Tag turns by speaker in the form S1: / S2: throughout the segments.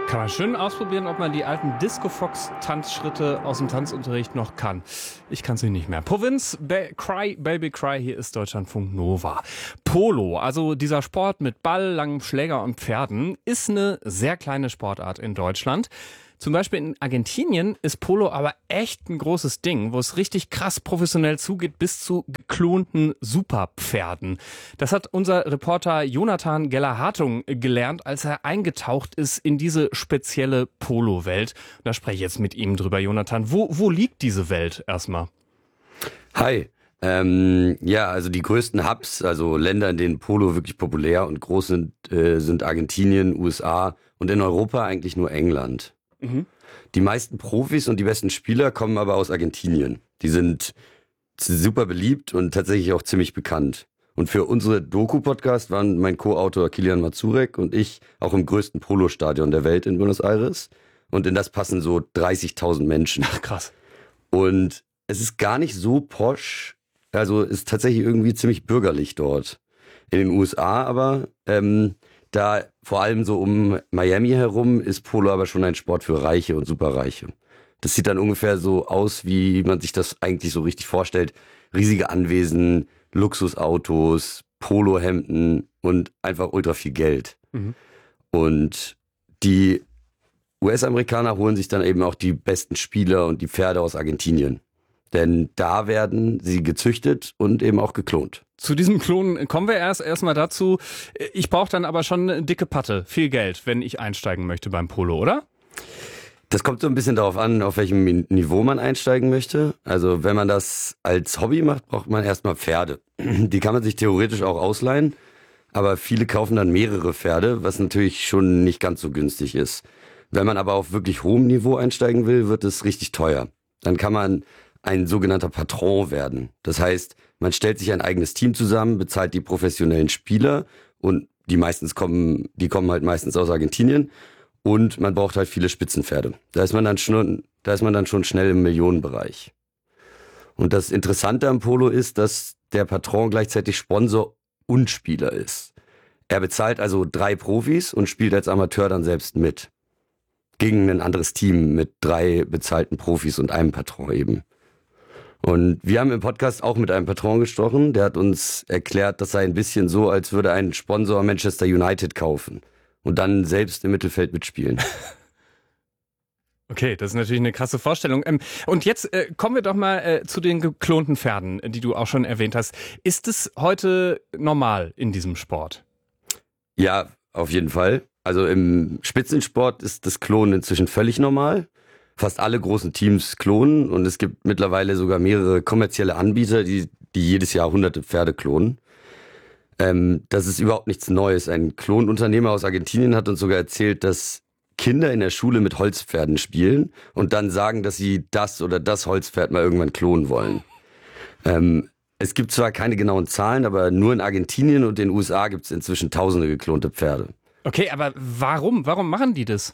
S1: Kann man schön ausprobieren, ob man die alten Disco-Fox-Tanzschritte aus dem Tanzunterricht noch kann. Ich kann sie nicht mehr. Provinz, Cry, Baby Cry, hier ist Deutschlandfunk Nova. Polo, also dieser Sport mit Ball, langem Schläger und Pferden, ist eine sehr kleine Sportart in Deutschland. Zum Beispiel in Argentinien ist Polo aber echt ein großes Ding, wo es richtig krass professionell zugeht, bis zu geklonten Superpferden. Das hat unser Reporter Jonathan Geller-Hartung gelernt, als er eingetaucht ist in diese spezielle Polo-Welt. Da spreche ich jetzt mit ihm drüber, Jonathan. Wo liegt diese Welt erstmal?
S2: Hi. Also die größten Hubs, also Länder, in denen Polo wirklich populär und groß sind Argentinien, USA und in Europa eigentlich nur England. Mhm. Die meisten Profis und die besten Spieler kommen aber aus Argentinien. Die sind super beliebt und tatsächlich auch ziemlich bekannt. Und für unsere Doku-Podcast waren mein Co-Autor Kilian Mazurek und ich auch im größten Polo-Stadion der Welt in Buenos Aires. Und in das passen so 30.000 Menschen.
S1: Ach, krass.
S2: Und es ist gar nicht so posch, also ist tatsächlich irgendwie ziemlich bürgerlich dort. In den USA aber, da vor allem so um Miami herum ist Polo aber schon ein Sport für Reiche und Superreiche. Das sieht dann ungefähr so aus, wie man sich das eigentlich so richtig vorstellt. Riesige Anwesen, Luxusautos, Polohemden und einfach ultra viel Geld. Mhm. Und die US-Amerikaner holen sich dann eben auch die besten Spieler und die Pferde aus Argentinien. Denn da werden sie gezüchtet und eben auch geklont.
S1: Zu diesem Klonen kommen wir erstmal dazu. Ich brauche dann aber schon eine dicke Patte, viel Geld, wenn ich einsteigen möchte beim Polo, oder?
S2: Das kommt so ein bisschen darauf an, auf welchem Niveau man einsteigen möchte. Also wenn man das als Hobby macht, braucht man erstmal Pferde. Die kann man sich theoretisch auch ausleihen, aber viele kaufen dann mehrere Pferde, was natürlich schon nicht ganz so günstig ist. Wenn man aber auf wirklich hohem Niveau einsteigen will, wird es richtig teuer. Dann kann man ein sogenannter Patron werden. Das heißt, man stellt sich ein eigenes Team zusammen, bezahlt die professionellen Spieler und die kommen halt meistens aus Argentinien und man braucht halt viele Spitzenpferde. Da ist man dann schon schnell im Millionenbereich. Und das Interessante am Polo ist, dass der Patron gleichzeitig Sponsor und Spieler ist. Er bezahlt also 3 Profis und spielt als Amateur dann selbst mit. Gegen ein anderes Team mit 3 bezahlten Profis und einem Patron eben. Und wir haben im Podcast auch mit einem Patron gesprochen, der hat uns erklärt, das sei ein bisschen so, als würde ein Sponsor Manchester United kaufen und dann selbst im Mittelfeld mitspielen.
S1: Okay, das ist natürlich eine krasse Vorstellung. Und jetzt kommen wir doch mal zu den geklonten Pferden, die du auch schon erwähnt hast. Ist es heute normal in diesem Sport?
S2: Ja, auf jeden Fall. Also im Spitzensport ist das Klonen inzwischen völlig normal. Fast alle großen Teams klonen und es gibt mittlerweile sogar mehrere kommerzielle Anbieter, die jedes Jahr hunderte Pferde klonen. Das ist überhaupt nichts Neues. Ein Klonunternehmer aus Argentinien hat uns sogar erzählt, dass Kinder in der Schule mit Holzpferden spielen und dann sagen, dass sie das oder das Holzpferd mal irgendwann klonen wollen. Es gibt zwar keine genauen Zahlen, aber nur in Argentinien und den USA gibt es inzwischen tausende geklonte Pferde.
S1: Okay, aber warum? Warum machen die das?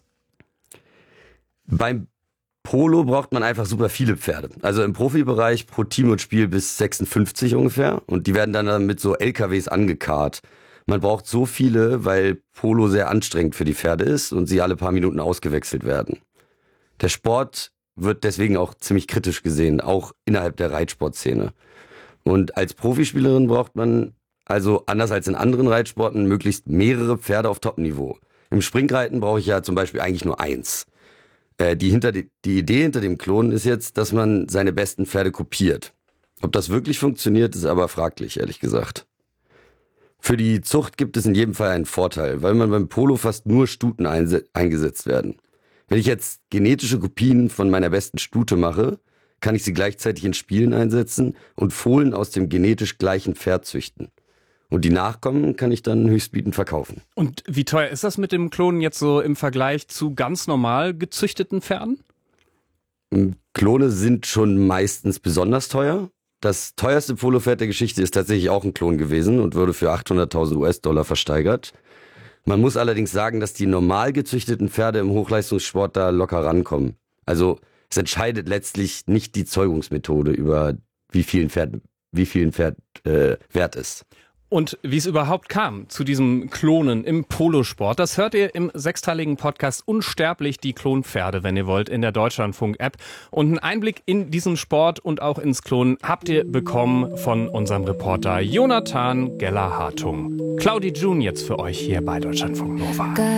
S2: Beim Polo braucht man einfach super viele Pferde. Also im Profibereich pro Team und Spiel bis 56 ungefähr. Und die werden dann mit so LKWs angekarrt. Man braucht so viele, weil Polo sehr anstrengend für die Pferde ist und sie alle paar Minuten ausgewechselt werden. Der Sport wird deswegen auch ziemlich kritisch gesehen, auch innerhalb der Reitsportszene. Und als Profispielerin braucht man also anders als in anderen Reitsporten möglichst mehrere Pferde auf Top-Niveau. Im Springreiten brauche ich ja zum Beispiel eigentlich nur 1. Die Idee hinter dem Klonen ist jetzt, dass man seine besten Pferde kopiert. Ob das wirklich funktioniert, ist aber fraglich, ehrlich gesagt. Für die Zucht gibt es in jedem Fall einen Vorteil, weil man beim Polo fast nur Stuten eingesetzt werden. Wenn ich jetzt genetische Kopien von meiner besten Stute mache, kann ich sie gleichzeitig in Spielen einsetzen und Fohlen aus dem genetisch gleichen Pferd züchten. Und die Nachkommen kann ich dann höchstbietend verkaufen.
S1: Und wie teuer ist das mit dem Klonen jetzt so im Vergleich zu ganz normal gezüchteten Pferden?
S2: Klone sind schon meistens besonders teuer. Das teuerste Polopferd der Geschichte ist tatsächlich auch ein Klon gewesen und wurde für 800.000 US-Dollar versteigert. Man muss allerdings sagen, dass die normal gezüchteten Pferde im Hochleistungssport da locker rankommen. Also es entscheidet letztlich nicht die Zeugungsmethode über wie viel ein Pferd wert ist.
S1: Und wie es überhaupt kam zu diesem Klonen im Polosport, das hört ihr im sechsteiligen Podcast Unsterblich, die Klonpferde, wenn ihr wollt, in der Deutschlandfunk-App. Und einen Einblick in diesen Sport und auch ins Klonen habt ihr bekommen von unserem Reporter Jonathan Geller-Hartung. Claudi June jetzt für euch hier bei Deutschlandfunk Nova.